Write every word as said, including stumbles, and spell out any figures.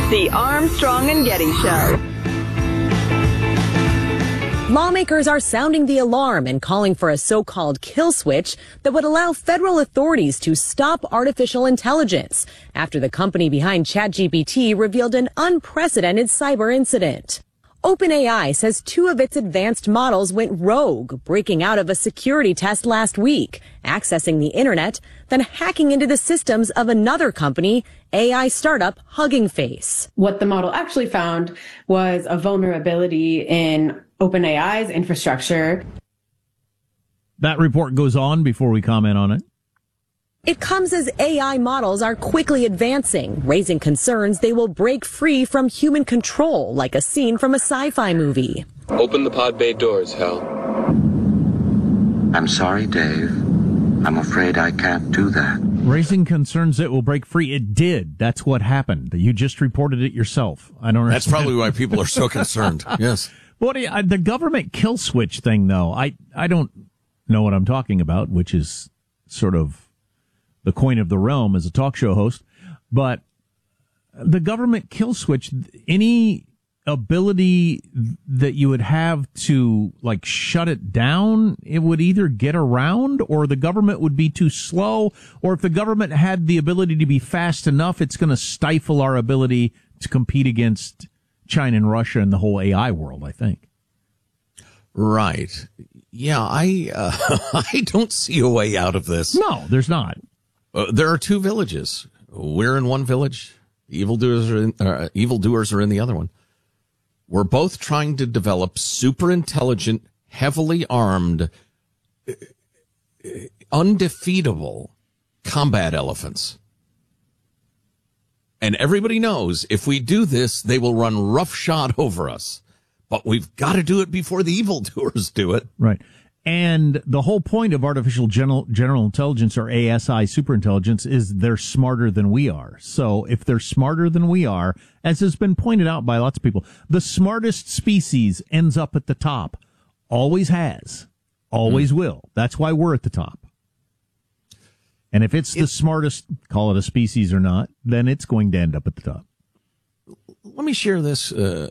The Armstrong and Getty Show. Lawmakers are sounding the alarm and calling for a so-called kill switch that would allow federal authorities to stop artificial intelligence after the company behind ChatGPT revealed an unprecedented cyber incident. OpenAI says two of its advanced models went rogue, breaking out of a security test last week, accessing the internet, then hacking into the systems of another company, A I startup Hugging Face. What the model actually found was a vulnerability in OpenAI's infrastructure. That report goes on before we comment on it. It comes as A I models are quickly advancing, raising concerns they will break free from human control, like a scene from a sci-fi movie. Open the pod bay doors, Hal. I'm sorry, Dave. I'm afraid I can't do that. Raising concerns that will break free. It did. That's what happened. You just reported it yourself. I don't understand. That's probably why people are so concerned. Yes. What do you, uh, the government kill switch thing, though, I, I don't know what I'm talking about, which is sort of the coin of the realm as a talk show host. But the government kill switch, any ability that you would have to, like, shut it down, it would either get around or the government would be too slow, or if the government had the ability to be fast enough, it's going to stifle our ability to compete against China and Russia and the whole A I world, I think. Right. Yeah, I uh, I don't see a way out of this. No, there's not. Uh, there are two villages. We're in one village. Evildoers are in, uh, evildoers are in the other one. We're both trying to develop super intelligent, heavily armed, uh, undefeatable combat elephants. And everybody knows if we do this, they will run roughshod over us. But we've got to do it before the evildoers do it. Right. And the whole point of artificial general, general intelligence, or A S I superintelligence, is they're smarter than we are. So if they're smarter than we are, as has been pointed out by lots of people, the smartest species ends up at the top. Always has. Always mm. will. That's why we're at the top. And if it's, it's the smartest, call it a species or not, then it's going to end up at the top. Let me share this uh,